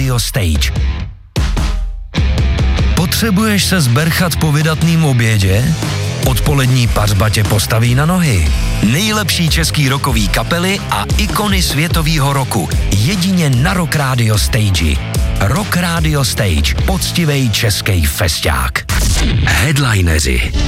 Radio Stage. Potřebuješ se zberchat po vydatným obědě? Odpolední pařba tě postaví na nohy. Nejlepší český rockový kapely a ikony světovýho roku. Jedině na Rock Radio Stage. Rock Radio Stage. Poctivej český fesťák. Headlineři.